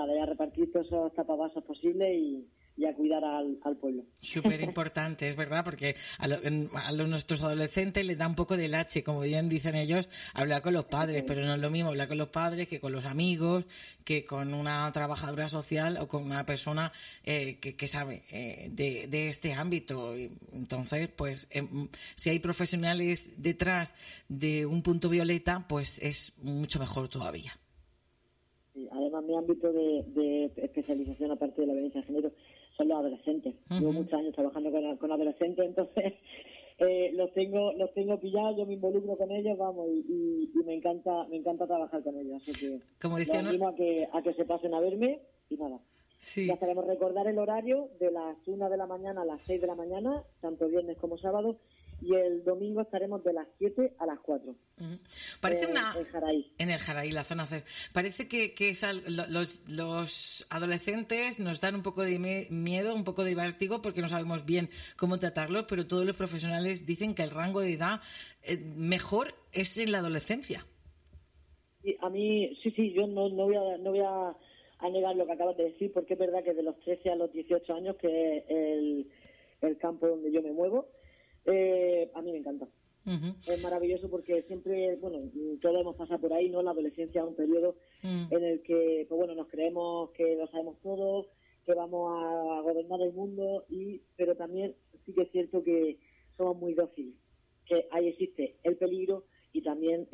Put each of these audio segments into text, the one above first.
nada, y a repartir todos esos tapavasos posibles y a cuidar al pueblo. Súper importante, es verdad, porque a nuestros adolescentes les da un poco de lache, como bien dicen ellos, hablar con los padres, pero no es lo mismo hablar con los padres que con los amigos, que con una trabajadora social o con una persona que sabe de este ámbito. Entonces, pues, si hay profesionales detrás de un punto violeta, pues es mucho mejor todavía. Sí, además, mi ámbito de especialización, aparte de la violencia de género, son los adolescentes. Llevo muchos años trabajando con adolescentes, entonces los tengo pillados, yo me involucro con ellos, vamos, y me encanta trabajar con ellos. Así que como decía, los animo a que se pasen a verme y nada. Sí. Ya sabemos recordar el horario de las 1 de la mañana a las 6 de la mañana, tanto viernes como sábado, y el domingo estaremos de las 7 a las 4. Parece en el Jaraí, la zona C. Parece que los adolescentes nos dan un poco de miedo, un poco de vértigo, porque no sabemos bien cómo tratarlo, pero todos los profesionales dicen que el rango de edad mejor es en la adolescencia. Sí, a mí, sí, yo no voy a negar lo que acabas de decir, porque es verdad que de los 13 a los 18 años, que es el campo donde yo me muevo, a mí me encanta. Es maravilloso porque siempre, todos hemos pasado por ahí, ¿no? La adolescencia es un periodo en el que, nos creemos que lo sabemos todo, que vamos a gobernar el mundo, pero también sí que es cierto que somos muy dóciles, que ahí existe el peligro y también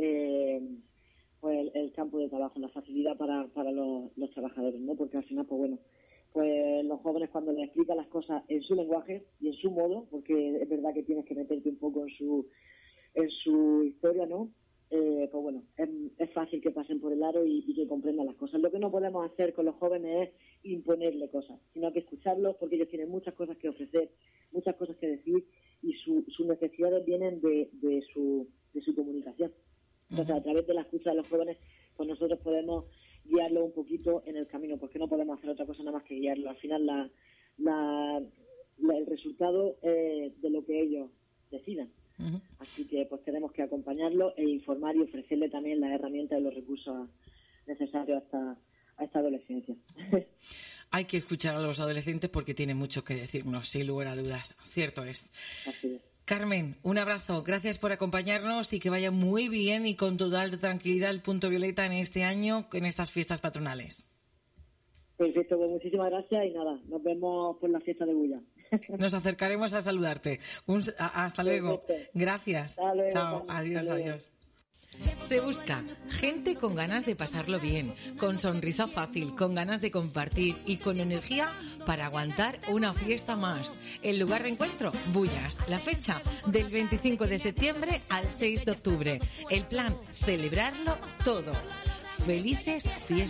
el campo de trabajo, la facilidad para los trabajadores, ¿no? Porque al final, pues los jóvenes, cuando les explican las cosas en su lenguaje y en su modo, porque es verdad que tienes que meterte un poco en su historia, ¿no? Es fácil que pasen por el aro y que comprendan las cosas. Lo que no podemos hacer con los jóvenes es imponerle cosas, sino que escucharlos, porque ellos tienen muchas cosas que ofrecer, muchas cosas que decir, y sus necesidades vienen de su comunicación. Entonces, a través de la escucha de los jóvenes, pues nosotros podemos guiarlo un poquito en el camino, porque no podemos hacer otra cosa nada más que guiarlo. Al final el resultado de lo que ellos decidan. Así que pues tenemos que acompañarlo e informar y ofrecerle también las herramientas y los recursos necesarios a esta adolescencia. Hay que escuchar a los adolescentes porque tienen mucho que decirnos, sin lugar a dudas. Cierto es. Así es. Carmen, un abrazo, gracias por acompañarnos y que vaya muy bien y con total tranquilidad el Punto Violeta en este año, en estas fiestas patronales. Perfecto, pues muchísimas gracias y nada, nos vemos por la fiesta de Bulla. Nos acercaremos a saludarte. Hasta luego. Gracias. Hasta luego. Chao, adiós, adiós. Se busca gente con ganas de pasarlo bien, con sonrisa fácil, con ganas de compartir y con energía para aguantar una fiesta más. El lugar de encuentro, Bullas. La fecha, del 25 de septiembre al 6 de octubre. El plan, celebrarlo todo. Felices fiestas.